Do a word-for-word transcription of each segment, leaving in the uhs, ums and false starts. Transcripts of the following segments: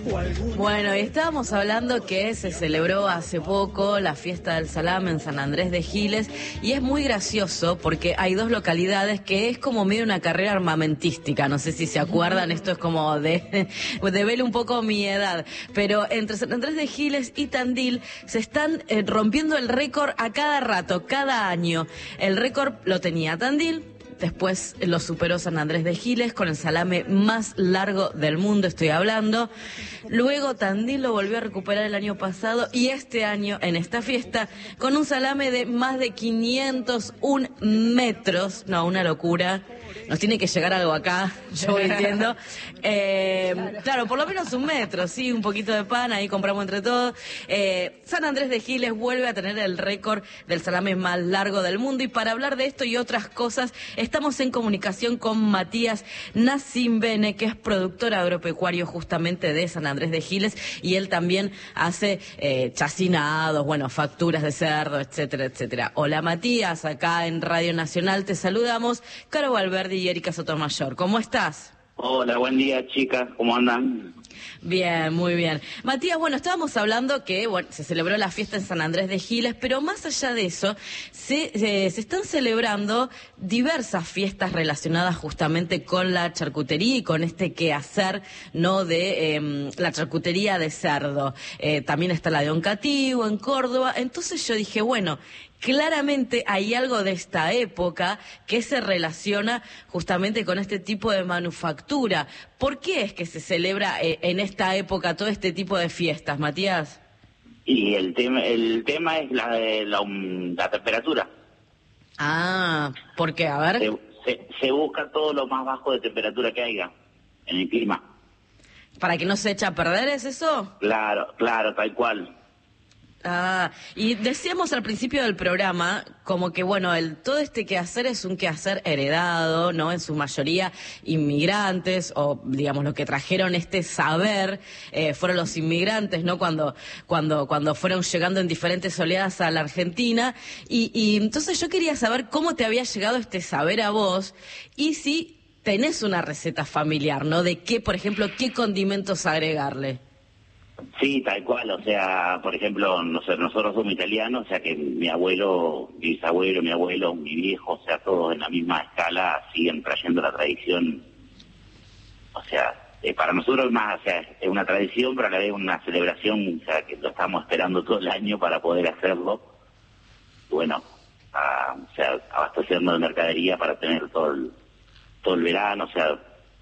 Bueno, estábamos hablando que se celebró hace poco la fiesta del salame en San Andrés de Giles y es muy gracioso porque hay dos localidades que es como medio una carrera armamentística, no sé si se acuerdan, esto es como de, de ver un poco mi edad, pero entre San Andrés de Giles y Tandil se están eh, rompiendo el récord a cada rato, cada año. El récord lo tenía Tandil. Después lo superó San Andrés de Giles con el salame más largo del mundo, estoy hablando. Luego Tandil lo volvió a recuperar el año pasado y este año, en esta fiesta, con un salame de más de quinientos un metros. No, una locura. Nos tiene que llegar algo acá, yo voy entiendo. Eh, claro, por lo menos un metro, sí, un poquito de pan, ahí compramos entre todos. Eh, San Andrés de Giles vuelve a tener el récord del salame más largo del mundo y para hablar de esto y otras cosas, estamos en comunicación con Matías Nacimbene, que es productor agropecuario justamente de San Andrés de Giles y él también hace eh, chacinados, bueno, facturas de cerdo, etcétera, etcétera. Hola Matías, acá en Radio Nacional te saludamos, Caro Valverde y Erika Sotomayor. ¿Cómo estás? Hola, buen día, chicas. ¿Cómo andan? Bien, muy bien. Matías, bueno, estábamos hablando que bueno, se celebró la fiesta en San Andrés de Giles, pero más allá de eso, se, se, se están celebrando diversas fiestas relacionadas justamente con la charcutería y con este quehacer, ¿no?, de eh, la charcutería de cerdo. Eh, también está la de Oncativo, en Córdoba. Entonces yo dije, bueno, claramente hay algo de esta época que se relaciona justamente con este tipo de manufactura. ¿Por qué es que se celebra eh, en esta época todo este tipo de fiestas, Matías? Y el tema el tema es la de la, um, la temperatura. Ah, ¿por qué? A ver. Se, se, se busca todo lo más bajo de temperatura que haya en el clima. ¿Para que no se eche a perder, es eso? Claro, claro, tal cual. Ah, y decíamos al principio del programa como que, bueno, el todo este quehacer es un quehacer heredado, ¿no? En su mayoría inmigrantes, o digamos, lo que trajeron este saber eh, fueron los inmigrantes, ¿no? Cuando, cuando, cuando fueron llegando en diferentes oleadas a la Argentina. Y, y entonces yo quería saber cómo te había llegado este saber a vos y si tenés una receta familiar, ¿no? De qué, por ejemplo, qué condimentos agregarle. Sí, tal cual, o sea, por ejemplo, no sé, nosotros somos italianos, o sea que mi abuelo, mi bisabuelo, mi abuelo, mi viejo, o sea, todos en la misma escala siguen trayendo la tradición. O sea, eh, para nosotros es más, o sea, es una tradición, pero a la vez una celebración, o sea, que lo estamos esperando todo el año para poder hacerlo. Bueno, a, o sea, abastecernos de mercadería para tener todo el, todo el verano, o sea,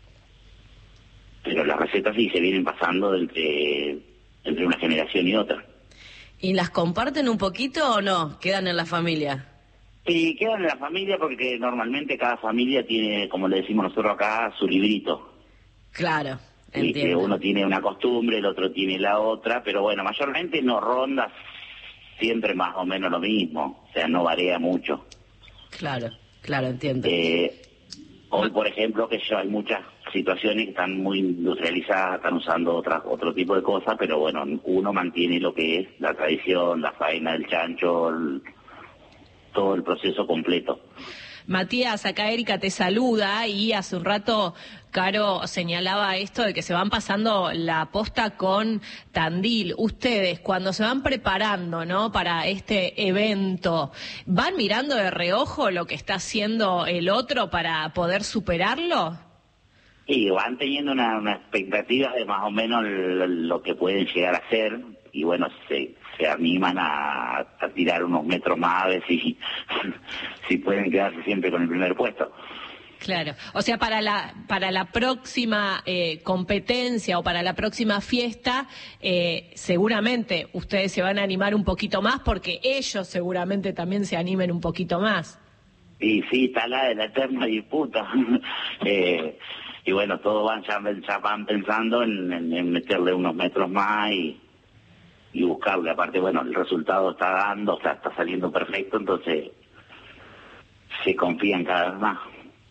pero las recetas sí se vienen pasando entre, entre una generación y otra. ¿Y las comparten un poquito o no? ¿Quedan en la familia? Sí, quedan en la familia porque normalmente cada familia tiene, como le decimos nosotros acá, su librito. Claro, y entiendo. que uno tiene una costumbre, el otro tiene la otra, pero bueno, mayormente no ronda siempre más o menos lo mismo, o sea, no varía mucho. Claro, claro, entiendo. Eh, hoy, por ejemplo, que yo hay muchas situaciones que están muy industrializadas, están usando otras otro tipo de cosas, pero bueno, uno mantiene lo que es la tradición, la faena del chancho, el, todo el proceso completo. Matías, acá Erika te saluda y hace un rato Caro señalaba esto de que se van pasando la posta con Tandil. Ustedes, cuando se van preparando, ¿no?, para este evento, ¿van mirando de reojo lo que está haciendo el otro para poder superarlo? Sí, van teniendo una, una expectativa de más o menos lo, lo que pueden llegar a hacer y bueno, se, se animan a, a tirar unos metros más a ver si, si pueden quedarse siempre con el primer puesto. Claro, o sea, para la para la próxima eh, competencia o para la próxima fiesta, eh, seguramente ustedes se van a animar un poquito más porque ellos seguramente también se animen un poquito más. Y sí, está la de la eterna disputa. eh, y bueno, todos van ya, ya van pensando en, en, en meterle unos metros más y, y buscarle. Aparte, bueno, el resultado está dando, o sea, está saliendo perfecto, entonces se confían cada vez más.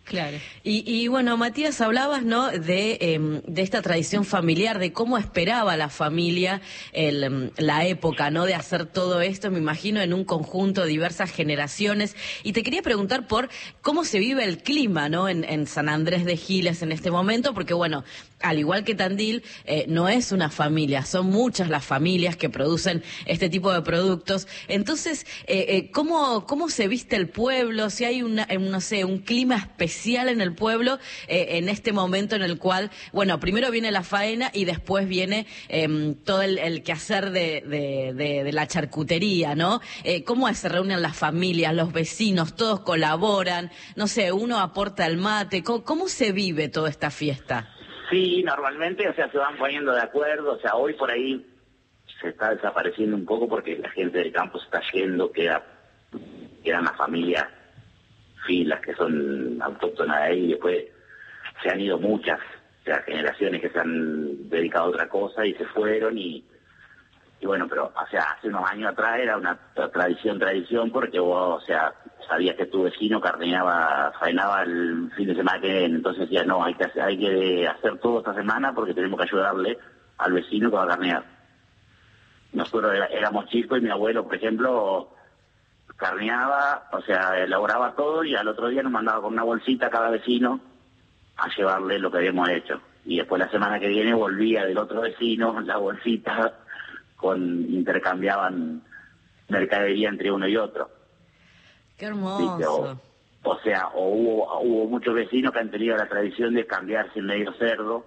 Claro. Y, y bueno, Matías, hablabas, ¿no?, de, eh, de esta tradición familiar, de cómo esperaba la familia el, la época, ¿no?, de hacer todo esto, me imagino, en un conjunto de diversas generaciones. Y te quería preguntar por cómo se vive el clima, ¿no?, en, en San Andrés de Giles en este momento, porque bueno, al igual que Tandil, eh, no es una familia, son muchas las familias que producen este tipo de productos. Entonces, eh, eh, ¿cómo, cómo se viste el pueblo? Si hay una, no sé, un clima especial en el pueblo eh, en este momento en el cual, bueno, primero viene la faena y después viene eh, todo el, el quehacer de, de, de, de la charcutería, ¿no? Eh, ¿Cómo es? Se reúnen las familias, los vecinos, todos colaboran, no sé, uno aporta el mate. ¿Cómo, cómo se vive toda esta fiesta? Sí, normalmente, o sea, se van poniendo de acuerdo, o sea, hoy por ahí se está desapareciendo un poco porque la gente del campo se está yendo, queda, quedan las familias filas que son autóctonas de ahí, y después se han ido muchas, o sea, generaciones que se han dedicado a otra cosa y se fueron, y, y bueno, pero, o sea, hace unos años atrás era una tradición, tradición, porque vos, o sea, sabías que tu vecino carneaba, faenaba el fin de semana que viene, entonces decía, no, hay que hacer, hay que hacer todo esta semana porque tenemos que ayudarle al vecino que va a carnear. Nosotros era, éramos chicos y mi abuelo, por ejemplo, carneaba, o sea, elaboraba todo y al otro día nos mandaba con una bolsita a cada vecino a llevarle lo que habíamos hecho. Y después la semana que viene volvía del otro vecino la bolsita, con intercambiaban mercadería entre uno y otro. Qué hermoso. O, o sea, o hubo, hubo muchos vecinos que han tenido la tradición de cambiarse medio cerdo,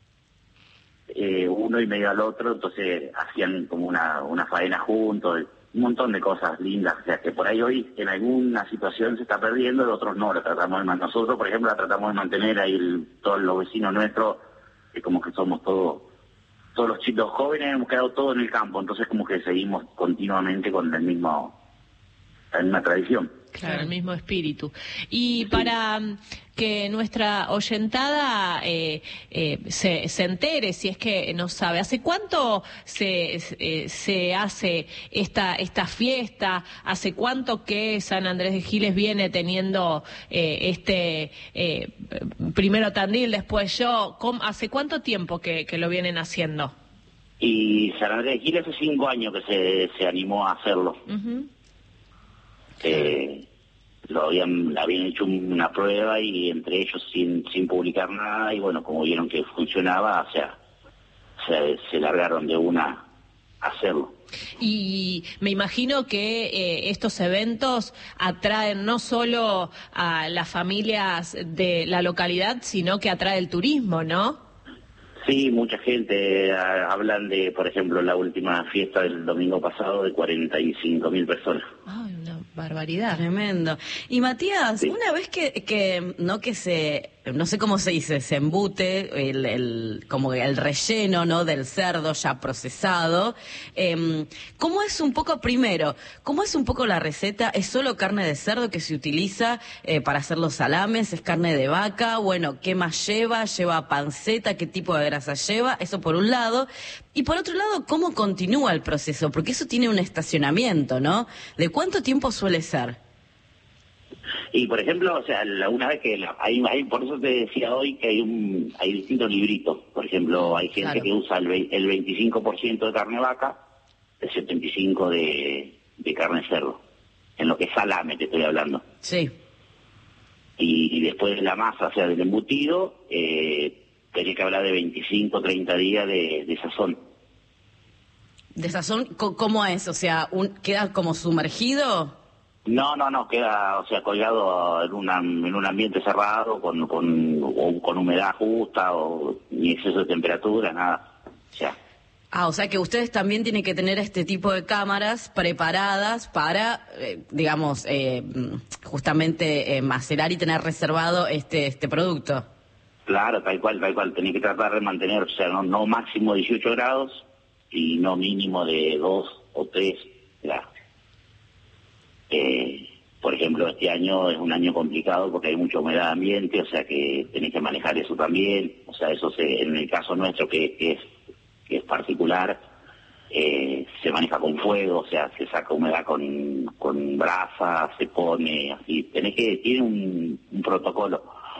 eh, uno y medio al otro, entonces hacían como una, una faena juntos, un montón de cosas lindas, o sea, que por ahí hoy en alguna situación se está perdiendo, de otros no, la tratamos de mantener. Nosotros, por ejemplo, la tratamos de mantener ahí, el, todos los vecinos nuestros, que como que somos todos, todos los chicos jóvenes, hemos quedado todos en el campo, entonces como que seguimos continuamente con el mismo, la misma tradición. Claro, el mismo espíritu. Y para um, que nuestra oyentada eh, eh, se, se entere, si es que no sabe, ¿hace cuánto se, eh, se hace esta, esta fiesta? ¿Hace cuánto que San Andrés de Giles viene teniendo eh, este, eh, primero Tandil, después yo? ¿Cómo, ¿Hace cuánto tiempo que, que lo vienen haciendo? Y San Andrés de Giles hace cinco años que se, se animó a hacerlo. Uh-huh. Eh, lo habían habían hecho una prueba y entre ellos sin sin publicar nada, y bueno, como vieron que funcionaba, o sea, se, se largaron de una a hacerlo. Y me imagino que eh, estos eventos atraen no solo a las familias de la localidad, sino que atrae el turismo, ¿no? Sí, mucha gente, eh, hablan de, por ejemplo, la última fiesta del domingo pasado, de cuarenta y cinco mil personas. Ay, una barbaridad. Tremendo. Y Matías, Sí. una vez que, que no que se, no sé cómo se dice, se embute el, el como el relleno, ¿no?, del cerdo ya procesado, eh, ¿cómo es un poco, primero, cómo es un poco la receta? ¿Es solo carne de cerdo que se utiliza eh, para hacer los salames? ¿Es carne de vaca? Bueno, ¿qué más lleva? ¿Lleva panceta? ¿Qué tipo de grasa lleva? Eso por un lado. Y por otro lado, ¿cómo continúa el proceso? Porque eso tiene un estacionamiento, ¿no? ¿De cuánto tiempo suele ser? Y por ejemplo, o sea, la, una vez que la, hay, hay, por eso te decía hoy que hay un hay distintos libritos. Por ejemplo, hay gente Claro. que usa el, ve- el veinticinco por ciento de carne vaca, el setenta y cinco por ciento de, de carne cerdo. En lo que es salame te estoy hablando. Sí. Y, y después de la masa, o sea, del embutido, eh, tenés que hablar de veinticinco, treinta días de, de sazón. ¿De sazón co- cómo es? O sea, un, ¿queda como sumergido? No, no, no, queda, o sea, colgado en, una, en un ambiente cerrado, con, con, o con humedad justa, o ni exceso de temperatura, nada. O sea, Ah, o sea que ustedes también tienen que tener este tipo de cámaras preparadas para, eh, digamos, eh, justamente eh, macerar y tener reservado este este producto. claro, tal cual, tal cual, tenés que tratar de mantener, o sea, no, no máximo dieciocho grados y no mínimo de dos o tres grados. Eh, por ejemplo, este año es un año complicado porque hay mucha humedad de ambiente, o sea que tenés que manejar eso también. O sea, eso se, en el caso nuestro, que, que es que es particular, eh, se maneja con fuego, o sea, se saca humedad con, con brasa, se pone así. Tenés que, tiene un, un protocolo.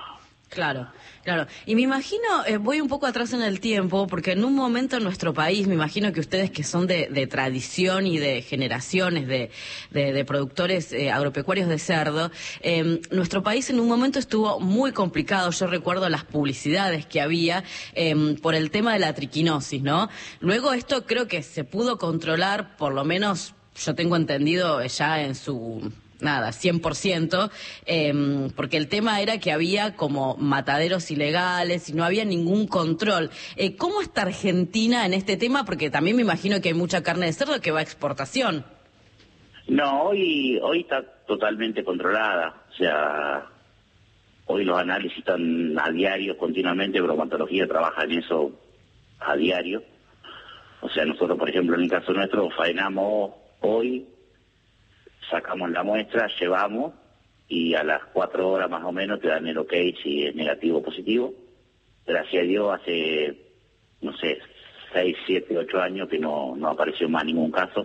Claro, claro. Y me imagino, eh, voy un poco atrás en el tiempo, porque en un momento en nuestro país, me imagino que ustedes que son de, de tradición y de generaciones de, de, de productores eh, agropecuarios de cerdo, eh, nuestro país en un momento estuvo muy complicado. Yo recuerdo las publicidades que había eh, por el tema de la triquinosis, ¿no? Luego esto creo que se pudo controlar, por lo menos yo tengo entendido ya en su... Nada, cien por ciento, eh, porque el tema era que había como mataderos ilegales y no había ningún control. Eh, ¿Cómo está Argentina en este tema? Porque también me imagino que hay mucha carne de cerdo que va a exportación. No, hoy hoy está totalmente controlada. O sea, hoy los análisis están a diario, continuamente, bromatología trabaja en eso a diario. O sea, nosotros, por ejemplo, en el caso nuestro, faenamos hoy, sacamos la muestra, llevamos y a las cuatro horas más o menos te dan el ok si es negativo o positivo. Gracias a Dios hace, no sé, seis, siete, ocho años que no, no apareció más ningún caso.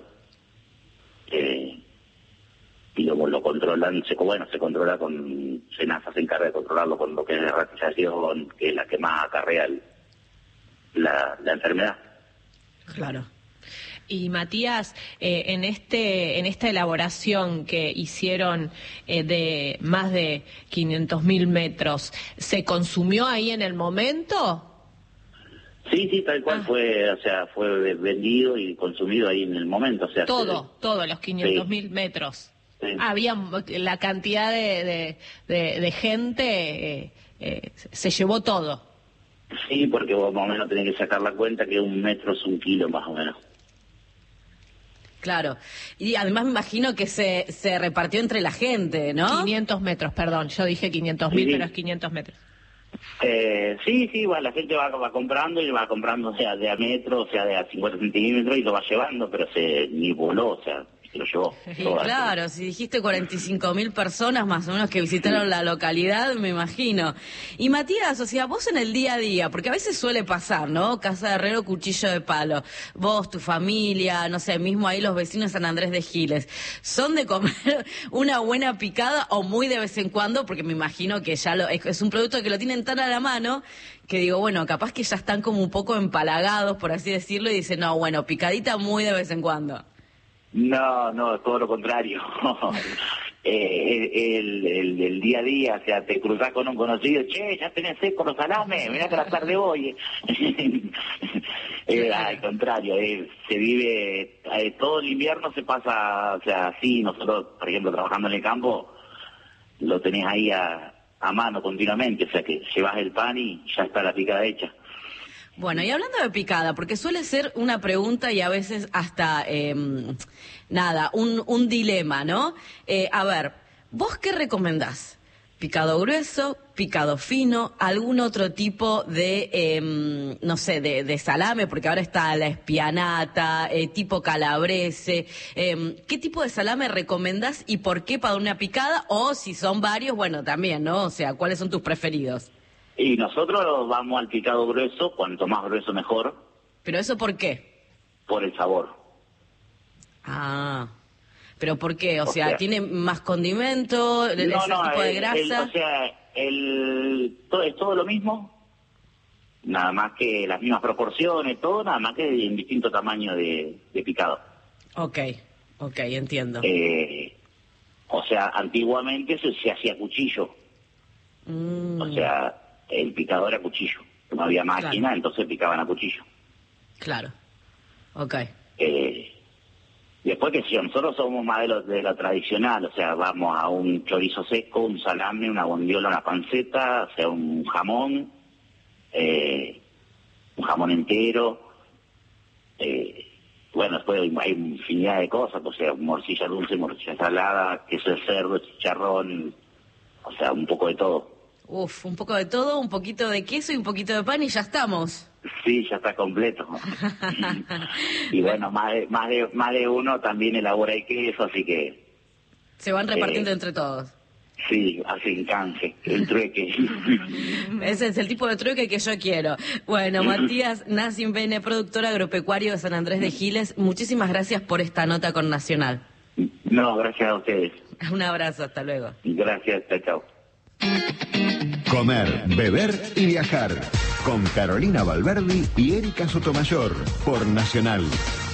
Eh, y lo, lo controlan, se, bueno, se controla con, SENASA se encarga de controlarlo con lo que es la ratización, que es la que más acarrea el, la, la enfermedad. Claro. Y Matías, eh, en este en esta elaboración que hicieron eh, de más de quinientos mil metros, ¿se consumió ahí en el momento? Sí, sí, tal cual ah. fue, o sea, fue vendido y consumido ahí en el momento. O sea, todo, se... todos los quinientos mil sí. metros. Sí. Había la cantidad de, de, de, de gente, eh, eh, se llevó todo. Sí, porque vos más o menos tenés que sacar la cuenta que un metro es un kilo más o menos. Claro, y además me imagino que se, se repartió entre la gente, ¿no? quinientos metros, perdón, yo dije quinientos mil, sí, pero es quinientos metros. Eh, sí, sí, bueno, la gente va, va comprando y va comprando, o sea, de a metro, o sea, de a cincuenta centímetros y lo va llevando, pero se ni voló, o sea, se lo llevó. Y claro, así. Si dijiste cuarenta y cinco mil personas más o menos que visitaron sí. la localidad, me imagino. Y Matías, o sea, vos en el día a día, porque a veces suele pasar, ¿no? Casa de herrero, cuchillo de palo. Vos, tu familia, no sé, mismo ahí los vecinos de San Andrés de Giles, ¿son de comer una buena picada o muy de vez en cuando? Porque me imagino que ya lo, es, es un producto que lo tienen tan a la mano que digo, bueno, capaz que ya están como un poco empalagados, por así decirlo, y dicen, no, bueno, picadita muy de vez en cuando. No, no, todo lo contrario. eh, el, el, el día a día, o sea, te cruzás con un conocido, che, ya tenés seco los salames, mirá que la tarde hoy. eh, al contrario, eh, se vive, eh, todo el invierno se pasa, o sea, así, nosotros, por ejemplo, trabajando en el campo, lo tenés ahí a, a mano continuamente, o sea, que llevas el pan y ya está la picada hecha. Bueno, y hablando de picada, porque suele ser una pregunta y a veces hasta, eh, nada, un, un dilema, ¿no? Eh, a ver, ¿vos qué recomendás? ¿Picado grueso, picado fino, algún otro tipo de, eh, no sé, de, de salame? Porque ahora está la espianata, eh, tipo calabrese. Eh, ¿Qué tipo de salame recomendás y por qué para una picada? O si son varios, bueno, también, ¿no? O sea, ¿cuáles son tus preferidos? Y nosotros vamos al picado grueso, cuanto más grueso mejor. ¿Pero eso por qué? Por el sabor. Ah, ¿pero por qué? O, o sea, sea, ¿tiene más condimento, no, ese no, tipo el, de grasa? El, o sea, el, todo, es todo lo mismo, nada más que las mismas proporciones, todo, nada más que en distinto tamaño de, de picado. Ok, ok, entiendo. Eh, o sea, antiguamente se, se hacía cuchillo. Mm. O sea... el picador era cuchillo, no había máquina, claro. Entonces picaban a cuchillo. Claro, ok. Eh, después que si nosotros somos más de lo, de lo tradicional, o sea, vamos a un chorizo seco, un salame, una bondiola, una panceta, o sea, un jamón, eh, un jamón entero, eh, bueno, después hay infinidad de cosas, o sea, morcilla dulce, morcilla salada, queso de cerdo, chicharrón, o sea, un poco de todo. Uf, un poco de todo, un poquito de queso y un poquito de pan y ya estamos. Sí, ya está completo. Y bueno, más de, más de más de uno también elabora el queso, así que... Se van repartiendo eh, entre todos. Sí, hacen canje, el trueque. Ese es el tipo de trueque que yo quiero. Bueno, Matías Nassim Bene, productor agropecuario de San Andrés de Giles, muchísimas gracias por esta nota con Nacional. No, gracias a ustedes. Un abrazo, hasta luego. Gracias, chao, chao. Comer, beber y viajar. Con Carolina Valverdi y Erika Sotomayor por Nacional.